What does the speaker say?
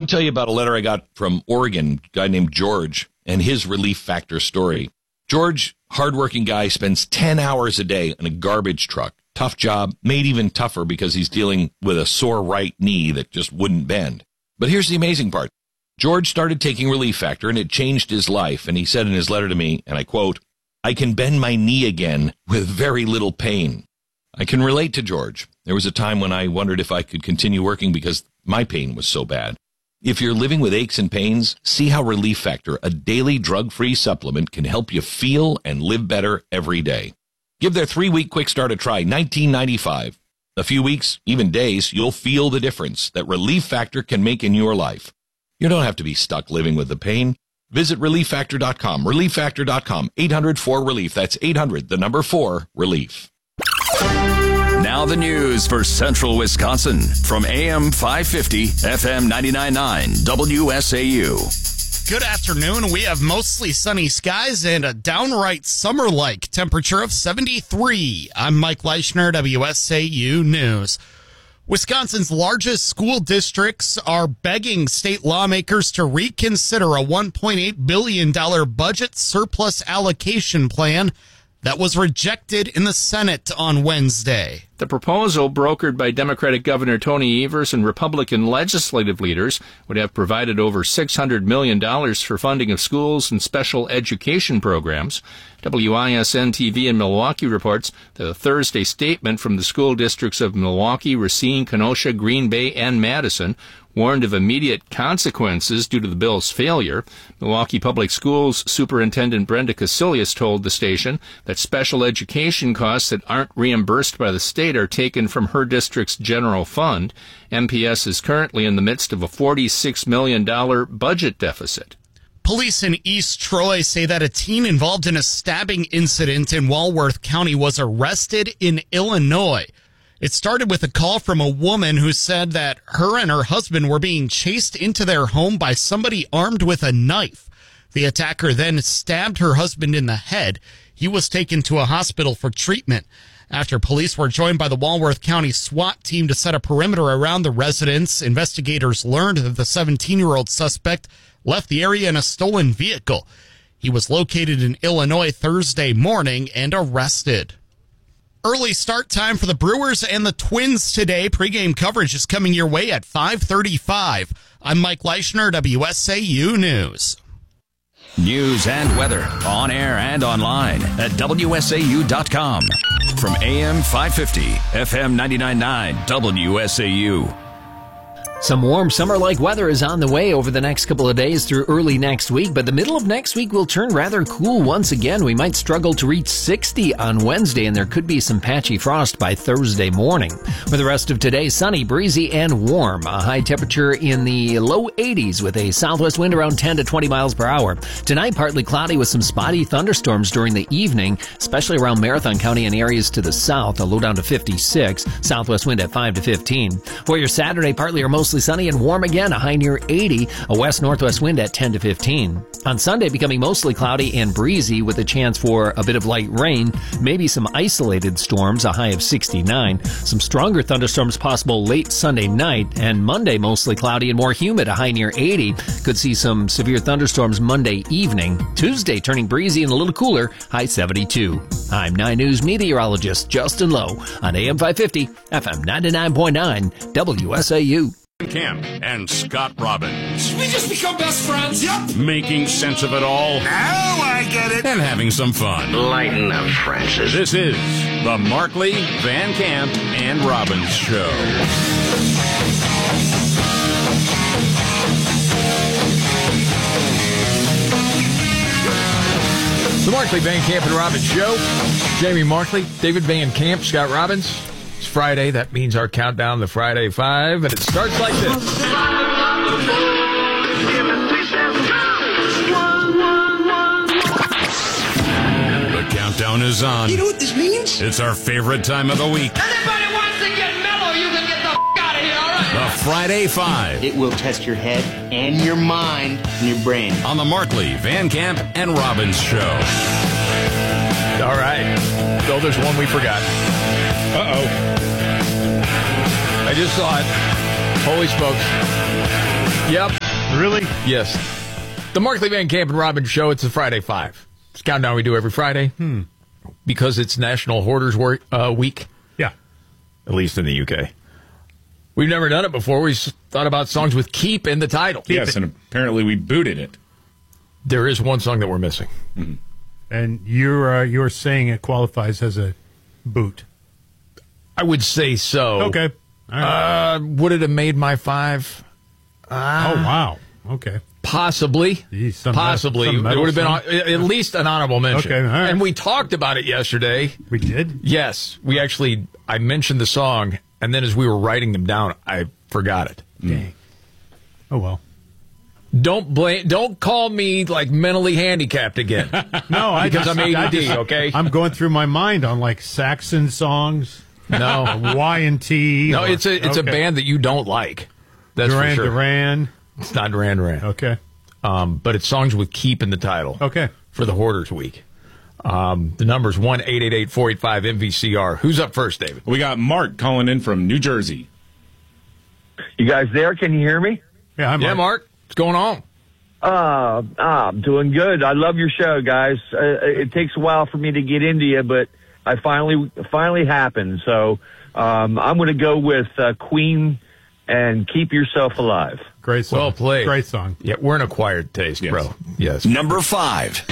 tell you about a letter I got from Oregon, a guy named George, and his Relief Factor story. George, hardworking guy, spends 10 hours a day in a garbage truck. Tough job, made even tougher because he's dealing with a sore right knee that just wouldn't bend. But here's the amazing part. George started taking Relief Factor, and it changed his life. And he said in his letter to me, and I quote, "I can bend my knee again with very little pain." I can relate to George. There was a time when I wondered if I could continue working because my pain was so bad. If you're living with aches and pains, see how Relief Factor, a daily drug-free supplement, can help you feel and live better every day. Give their 3-week quick start a try, $19.95. A few weeks, even days, you'll feel the difference that Relief Factor can make in your life. You don't have to be stuck living with the pain. Visit ReliefFactor.com, ReliefFactor.com, 800-4-RELIEF. That's 800-4-RELIEF. Now the news for Central Wisconsin from AM 550, FM 99.9, WSAU. Good afternoon. We have mostly sunny skies and a downright summer-like temperature of 73. I'm Mike Leischner, WSAU News. Wisconsin's largest school districts are begging state lawmakers to reconsider a $1.8 billion budget surplus allocation plan that was rejected in the Senate on Wednesday. The proposal, brokered by Democratic Governor Tony Evers and Republican legislative leaders, would have provided over $600 million for funding of schools and special education programs. WISN-TV in Milwaukee reports that a Thursday statement from the school districts of Milwaukee, Racine, Kenosha, Green Bay, and Madison warned of immediate consequences due to the bill's failure. Milwaukee Public Schools Superintendent Brenda Casilius told the station that special education costs that aren't reimbursed by the state are taken from her district's general fund. MPS is currently in the midst of a $46 million budget deficit. Police in East Troy say that a teen involved in a stabbing incident in Walworth County was arrested in Illinois. It started with a call from a woman who said that her and her husband were being chased into their home by somebody armed with a knife. The attacker then stabbed her husband in the head. He was taken to a hospital for treatment. After police were joined by the Walworth County SWAT team to set a perimeter around the residence, investigators learned that the 17-year-old suspect left the area in a stolen vehicle. He was located in Illinois Thursday morning and arrested. Early start time for the Brewers and the Twins today. Pre-game coverage is coming your way at 5:35. I'm Mike Leischner, WSAU News. News and weather on air and online at WSAU.com. From AM 550, FM 99.9, WSAU. Some warm summer-like weather is on the way over the next couple of days through early next week, but the middle of next week will turn rather cool once again. We might struggle to reach 60 on Wednesday, and there could be some patchy frost by Thursday morning. For the rest of today, sunny, breezy, and warm. A high temperature in the low 80s with a southwest wind around 10 to 20 miles per hour. Tonight, partly cloudy with some spotty thunderstorms during the evening, especially around Marathon County and areas to the south, a low down to 56, southwest wind at 5 to 15. For your Saturday, partly or mostly sunny and warm again, a high near 80, a west-northwest wind at 10 to 15. On Sunday, becoming mostly cloudy and breezy with a chance for a bit of light rain, maybe some isolated storms, a high of 69. Some stronger thunderstorms possible late Sunday night, and Monday mostly cloudy and more humid, a high near 80. Could see some severe thunderstorms Monday evening. Tuesday turning breezy and a little cooler, high 72. I'm 9 News meteorologist Justin Lowe on AM 550, FM 99.9, WSAU. Camp and Scott Robbins. We just become best friends. Yep. Making sense of it all. Now I get it. And having some fun. Lighten up, Francis. This is the Markley, Van Camp, and Robbins Show. The Markley, Van Camp, and Robbins Show. Jamie Markley, David Van Camp, Scott Robbins. It's Friday. That means our countdown to Friday 5, and it starts like this. The countdown is on. You know what this means? It's our favorite time of the week. Anybody wants to get mellow, you can get the out of here, all right? The Friday 5. It will test your head and your mind and your brain. On the Markley, Van Camp, and Robbins Show. All right. So there's one we forgot. Uh-oh. I just saw it. Holy smokes. Yep. Really? Yes. The Markley, Van Camp, and Robbins Show. It's a Friday 5. It's a countdown we do every Friday. Because it's National Hoarders Week. Yeah. At least in the UK. We've never done it before. We thought about songs with keep in the title. Yes, and apparently we booted it. There is one song that we're missing. Mm-hmm. And you're saying it qualifies as a boot. I would say so. Okay. All right. Would it have made my 5? Oh, wow. Okay. Possibly. Jeez, Possibly. It would have been at least an honorable mention. Okay, all right. And we talked about it yesterday. We did? Yes. I mentioned the song, and then as we were writing them down, I forgot it. Dang. Oh, well. Don't call me like mentally handicapped again. No, because I'm ADD, okay? I'm going through my mind on like Saxon songs. No. Y&T. No, it's a band that you don't like. That's Duran for sure. Duran. It's not Duran Duran. Okay. But it's songs with keep in the title. Okay. For the Hoarders Week. The number's 1-888-485-MVCR. Who's up first, David? We got Mark calling in from New Jersey. You guys there? Can you hear me? Yeah, I'm Mark. What's going on? I'm doing good. I love your show, guys. It takes a while for me to get into you, but I finally happened. So I'm going to go with Queen and Keep Yourself Alive. Great song. Well played. Great song. Yeah, we're an acquired taste, bro. Yes. Number 5.